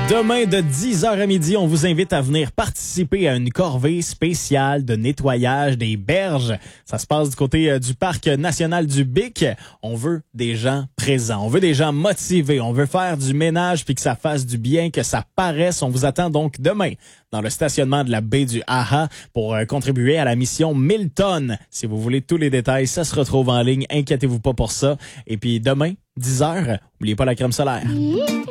Demain, de 10h à midi, on vous invite à venir participer à une corvée spéciale de nettoyage des berges. Ça se passe du côté du Parc national du Bic. On veut des gens présents, on veut des gens motivés, on veut faire du ménage puis que ça fasse du bien, que ça paraisse. On vous attend donc demain dans le stationnement de la baie du Aha pour contribuer à la mission 1000 tonnes. Si vous voulez tous les détails, ça se retrouve en ligne. Inquiétez-vous pas pour ça. Et puis demain, 10h, n'oubliez pas la crème solaire.